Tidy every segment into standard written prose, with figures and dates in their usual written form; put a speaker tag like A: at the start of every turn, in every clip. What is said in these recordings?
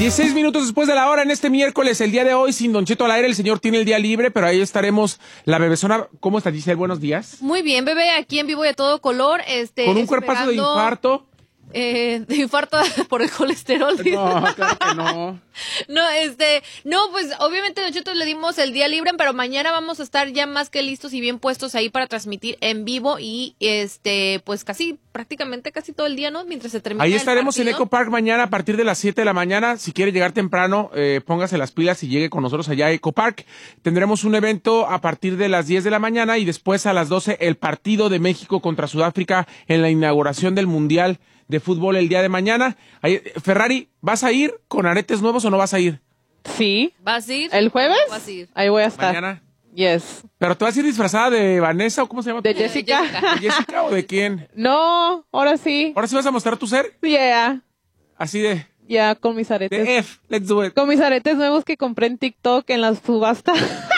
A: 16 minutos después de la hora en este miércoles, el día de hoy, sin Don Cheto al aire, el señor tiene el día libre, pero ahí estaremos la bebezona. ¿Cómo está, Giselle? Buenos días.
B: Muy bien, bebé, aquí en vivo y a todo color.
A: Con un cuerpazo de infarto.
B: De infarto por el colesterol.
A: No, claro que no.
B: No, pues obviamente nosotros le dimos el día libre, pero mañana vamos a estar ya más que listos y bien puestos ahí para transmitir en vivo y pues prácticamente casi todo el día, ¿no? Mientras se termina.
A: Ahí estaremos
B: el
A: en Eco Park mañana a partir de las 7 de la mañana. Si quiere llegar temprano, póngase las pilas y llegue con nosotros allá a Eco Park. Tendremos un evento a partir de las 10 de la mañana y después a las 12 el partido de México contra Sudáfrica en la inauguración del Mundial de Fútbol el día de mañana. Ahí, Ferrari, ¿vas a ir con aretes nuevos o no vas a ir?
C: Sí.
B: ¿Vas a ir?
C: ¿El jueves?
B: ¿Vas a ir?
C: Ahí voy a estar.
A: Mañana.
C: Yes.
A: ¿Pero te vas a ir disfrazada de Vanessa o cómo se llama?
C: ¿De Jessica?
A: ¿De Jessica o de quién?
C: No, ahora sí.
A: ¿Ahora sí vas a mostrar tu ser?
C: Yeah.
A: Así de...
C: Ya, con mis aretes.
A: De F, let's do it.
C: Con mis aretes nuevos que compré en TikTok en la subasta.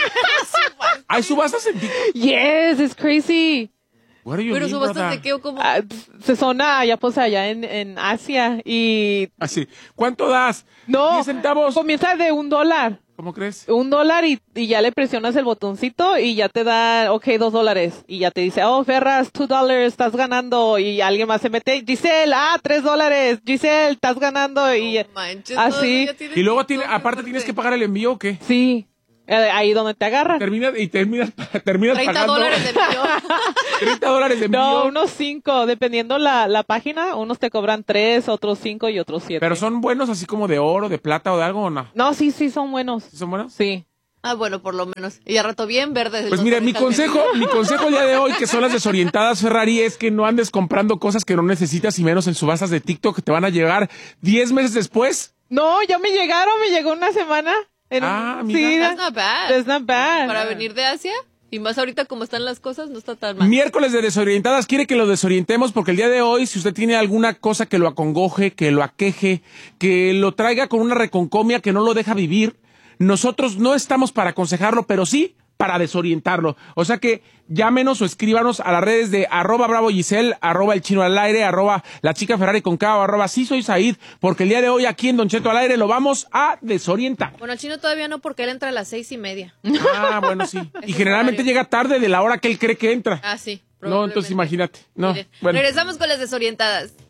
A: ¿Hay subastas en TikTok?
C: Yes, it's crazy.
B: ¿Pero subastas de qué o cómo?
C: Se son allá, pues allá en Asia y...
A: Así. ¿Cuánto das?
C: No,
A: 10 centavos.
C: comienza de $1.
A: ¿Cómo crees?
C: $1 y ya le presionas el botoncito y ya te da, $2. Y ya te dice, Ferras, $2, estás ganando. Y alguien más se mete, Giselle, $3. Giselle, estás ganando. Y
B: manches,
C: así.
A: Y luego aparte tienes que pagar el envío o qué?
C: Sí, ahí donde te agarran.
A: Terminas
B: $30
A: pagando
B: de envío.
A: $30 de envío.
C: No, unos 5, dependiendo la página, unos te cobran 3, otros 5 y otros 7.
A: ¿Pero son buenos así como de oro, de plata o de algo o no?
C: No, sí, son buenos.
A: ¿Sí son buenos?
C: Sí.
B: Bueno, por lo menos. Y a rato bien verdes.
A: Pues mira, mi consejo el día de hoy, que son las desorientadas, Ferrari, es que no andes comprando cosas que no necesitas y menos en subastas de TikTok que te van a llegar 10 meses después.
C: No, ya me llegó una semana.
A: Mira.
C: Sí,
B: That's not bad.
C: That's not bad.
B: Para venir de Asia. Y más ahorita como están las cosas, no está tan mal.
A: Miércoles de desorientadas, quiere que lo desorientemos porque el día de hoy, si usted tiene alguna cosa que lo acongoje, que lo aqueje, que lo traiga con una reconcomia que no lo deja vivir, nosotros no estamos para aconsejarlo, pero sí para desorientarlo. O sea que llámenos o escríbanos a las redes de @bravogiselle, @elchinoalaire, @lachicaferrari con K, o @sí soy Said, porque el día de hoy aquí en Don Cheto al aire lo vamos a desorientar.
B: Bueno, el chino todavía no, porque él entra a las 6:30.
A: Bueno, sí. Y generalmente llega tarde de la hora que él cree que entra.
B: Sí.
A: No, entonces imagínate. No,
B: Regresamos con las desorientadas.